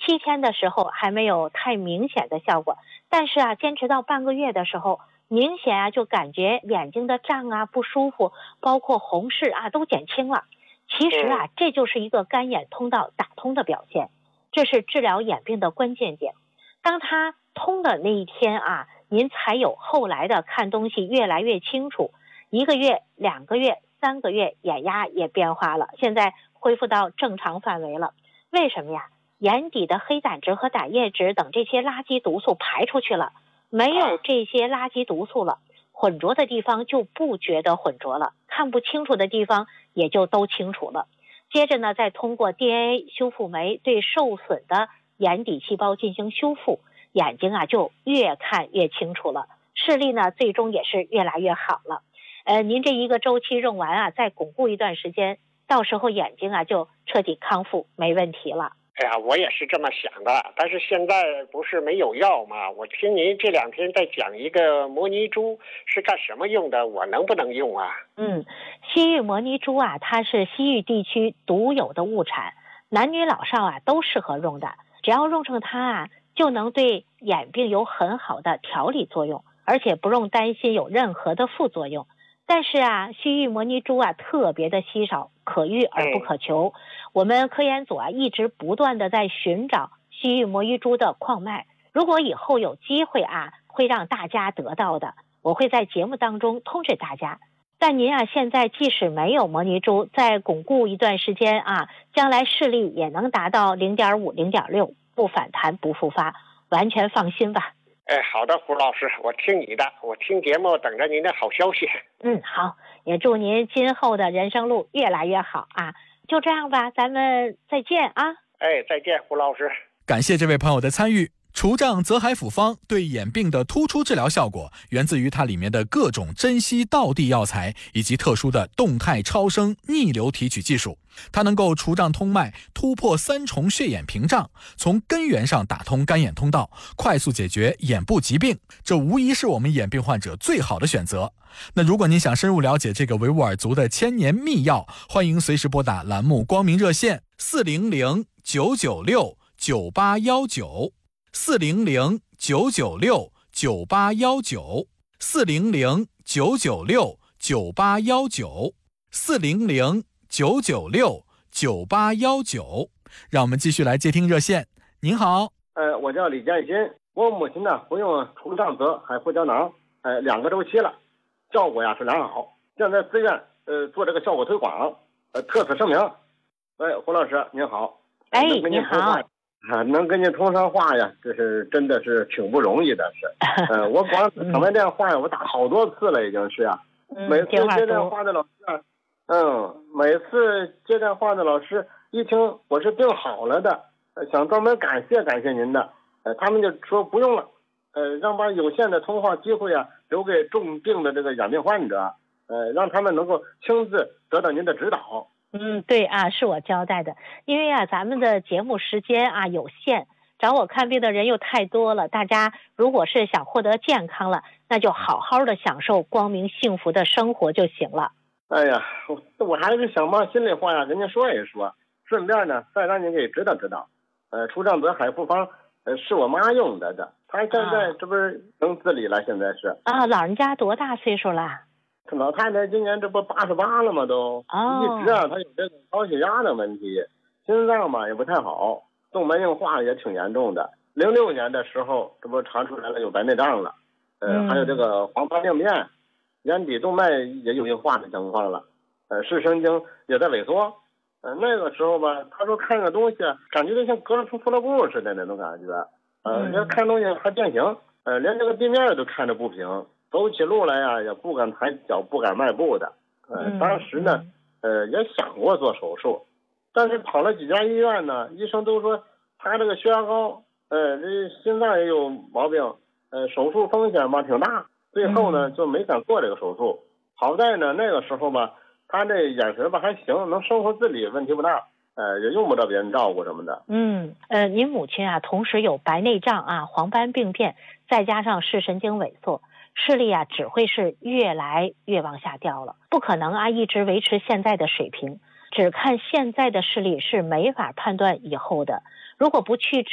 7天的时候还没有太明显的效果，但是啊，坚持到半个月的时候，明显啊就感觉眼睛的胀啊不舒服，包括红视啊都减轻了。其实啊，这就是一个干眼通道打通的表现，这是治疗眼病的关键点。当它通的那一天啊，您才有后来的看东西越来越清楚，1个月、2个月、3个月，眼压也变化了，现在恢复到正常范围了。为什么呀？眼底的黑胆汁和胆液质等这些垃圾毒素排出去了，没有这些垃圾毒素了，混浊的地方就不觉得混浊了，看不清楚的地方也就都清楚了。接着呢，再通过 DNA 修复酶对受损的眼底细胞进行修复，眼睛啊就越看越清楚了，视力呢最终也是越来越好了。您这一个周期用完啊，再巩固一段时间，到时候眼睛啊就彻底康复，没问题了。 哎呀，我也是这么想的，但是现在不是没有药吗？我听您这2天在讲一个摩尼珠是干什么用的，我能不能用啊？ 西域摩尼珠啊，它是西域地区独有的物产，男女老少啊都适合用的，只要用上它啊，就能对眼病有很好的调理作用，而且不用担心有任何的副作用。但是啊，西域摩尼珠啊特别的稀少，可遇而不可求。我们科研组啊一直不断的在寻找西域摩尼珠的矿脉，如果以后有机会啊，会让大家得到的，我会在节目当中通知大家。但您啊，现在即使没有摩尼珠，再巩固一段时间啊，将来视力也能达到0.5、0.6，不反弹不复发，完全放心吧。 好的，胡老师，我听你的，我听节目等着您的好消息。 好，也祝您今后的人生路越来越好啊！就这样吧，咱们再见啊！ 再见，胡老师。 感谢这位朋友的参与。除障泽海复方对眼病的突出治疗效果，源自于它里面的各种珍稀道地药材以及特殊的动态超声逆流提取技术。它能够除障通脉，突破3重血眼屏障，从根源上打通干眼通道，快速解决眼部疾病，这无疑是我们眼病患者最好的选择。那如果您想深入了解这个维吾尔族的千年秘药，欢迎随时拨打栏目光明热线400-996-9819。400-996-9819 400-996-9819 400-996-9819。让我们继续来接听热线。您好。 我叫李建新，我母亲呢服用除障泽海复胶囊2个周期了，效果呀是良好，现在自愿做这个效果推广，特此声明。胡老师您好。 你好。 能跟您通上话呀，这是真的是挺不容易的事。我光打完电话呀，我打好多次了已经是啊。每次接电话的老师每次接电话的老师一听我是病好了的，想专门感谢您的，他们就说不用了，让把有限的通话机会啊留给重病的这个眼病患者，让他们能够亲自得到您的指导。 对啊，是我交代的，因为啊，咱们的节目时间啊有限，找我看病的人又太多了，大家如果是想获得健康了，那就好好的享受光明幸福的生活就行了。 哎呀，我还是想把心里话呀跟您说一说，顺便呢再让您给指导指导。除障泽海复方是我妈用的，她现在这不是能自理了，现在是老人家多大岁数了？ 老太太今年这不88了吗？都一直啊，她有这个高血压的问题，心脏嘛也不太好，动脉硬化也挺严重的。06年的时候，这不查出来了有白内障了，还有这个黄斑病变，眼底动脉也有硬化的情况了，视神经也在萎缩。那个时候吧，她说看个东西，感觉就像隔了层塑料布似的那种感觉，看东西还变形，连这个地面都看着不平。走起路来呀，也不敢抬脚，不敢迈步的。当时呢，也想过做手术，但是跑了几家医院呢，医生都说他这个血压高，这心脏也有毛病，手术风险吧挺大。最后呢，就没敢做这个手术。好在呢，那个时候吧，他这眼神吧还行，能生活自理，问题不大。也用不着别人照顾什么的。 您母亲啊，同时有白内障啊、黄斑病变，再加上视神经萎缩。视力啊只会是越来越往下掉了，不可能啊一直维持现在的水平，只看现在的视力是没法判断以后的，如果不去